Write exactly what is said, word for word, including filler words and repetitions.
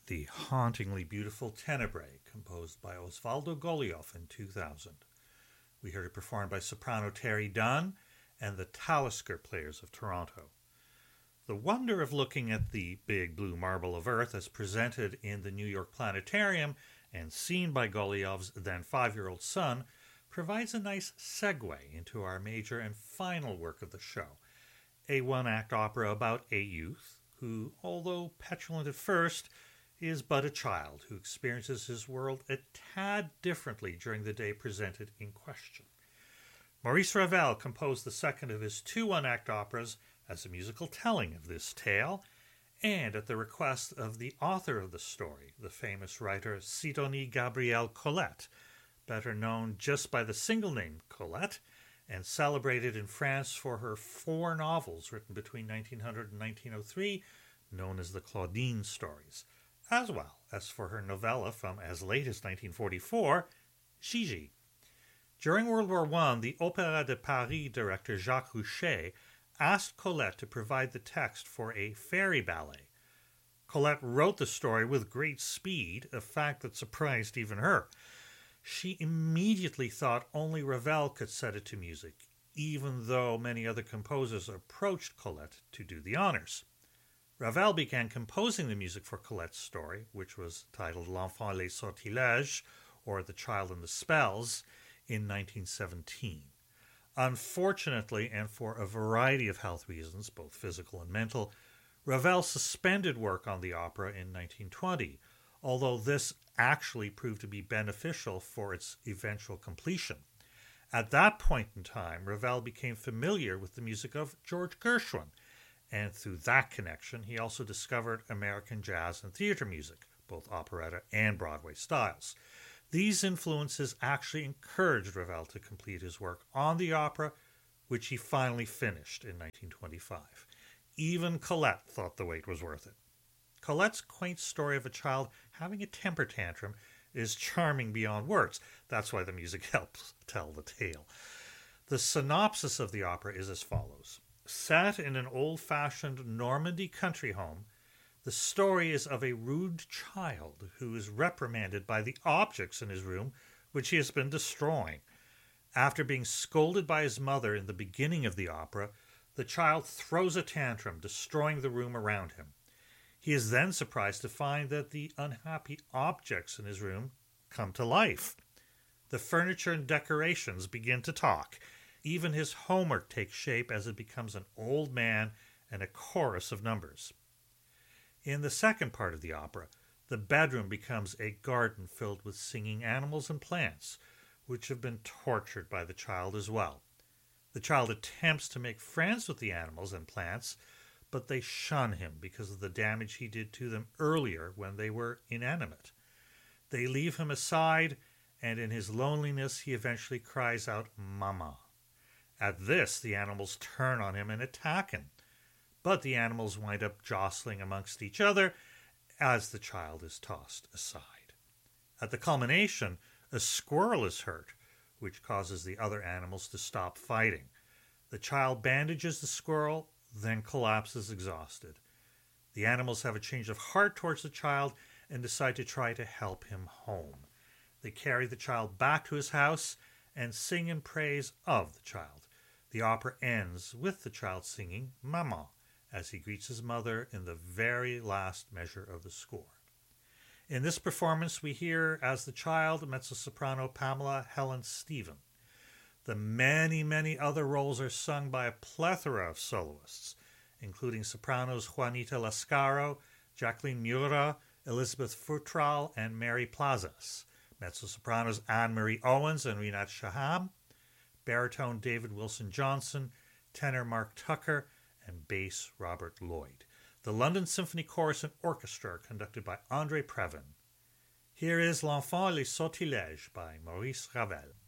the hauntingly beautiful Tenebrae, composed by Osvaldo Golijov in two thousand. We heard it performed by soprano Terry Dunn and the Talisker Players of Toronto. The wonder of looking at the big blue marble of Earth as presented in the New York Planetarium and seen by Golijov's then five-year-old son provides a nice segue into our major and final work of the show, a one-act opera about a youth who, although petulant at first, is but a child who experiences his world a tad differently during the day presented in question. Maurice Ravel composed the second of his two one-act operas as a musical telling of this tale, and at the request of the author of the story, the famous writer Sidonie Gabrielle Colette, better known just by the single name Colette, and celebrated in France for her four novels written between nineteen hundred and nineteen oh three, known as the Claudine stories, as well as for her novella from as late as nineteen forty-four, Gigi. During World War One, the Opéra de Paris director Jacques Rouché asked Colette to provide the text for a fairy ballet. Colette wrote the story with great speed, a fact that surprised even her. She immediately thought only Ravel could set it to music, even though many other composers approached Colette to do the honors. Ravel began composing the music for Colette's story, which was titled L'Enfant et les Sortilèges, or The Child and the Spells, in nineteen seventeen. Unfortunately, and for a variety of health reasons, both physical and mental, Ravel suspended work on the opera in nineteen twenty, although this actually proved to be beneficial for its eventual completion. At that point in time, Ravel became familiar with the music of George Gershwin, and through that connection, he also discovered American jazz and theater music, both operetta and Broadway styles. These influences actually encouraged Ravel to complete his work on the opera, which he finally finished in nineteen twenty-five. Even Colette thought the wait was worth it. Colette's quaint story of a child having a temper tantrum is charming beyond words. That's why the music helps tell the tale. The synopsis of the opera is as follows. Set in an old-fashioned Normandy country home, the story is of a rude child who is reprimanded by the objects in his room which he has been destroying. After being scolded by his mother in the beginning of the opera, the child throws a tantrum, destroying the room around him. He is then surprised to find that the unhappy objects in his room come to life. The furniture and decorations begin to talk. Even his homework takes shape as it becomes an old man and a chorus of numbers. In the second part of the opera, the bedroom becomes a garden filled with singing animals and plants, which have been tortured by the child as well. The child attempts to make friends with the animals and plants, but they shun him because of the damage he did to them earlier when they were inanimate. They leave him aside, and in his loneliness he eventually cries out, "Mama." At this, the animals turn on him and attack him, but the animals wind up jostling amongst each other as the child is tossed aside. At the culmination, a squirrel is hurt, which causes the other animals to stop fighting. The child bandages the squirrel, then collapses exhausted. The animals have a change of heart towards the child and decide to try to help him home. They carry the child back to his house and sing in praise of the child. The opera ends with the child singing "Maman" as he greets his mother in the very last measure of the score. In this performance, we hear as the child mezzo-soprano Pamela Helen Stephen. The many, many other roles are sung by a plethora of soloists, including sopranos Juanita Lascaro, Jacqueline Mura, Elizabeth Futrall, and Mary Plazas, mezzo-sopranos Anne-Marie Owens and Rinat Shaham, baritone David Wilson Johnson, tenor Mark Tucker, and bass Robert Lloyd. The London Symphony Chorus and Orchestra are conducted by André Previn. Here is L'Enfant et les Sortilèges by Maurice Ravel.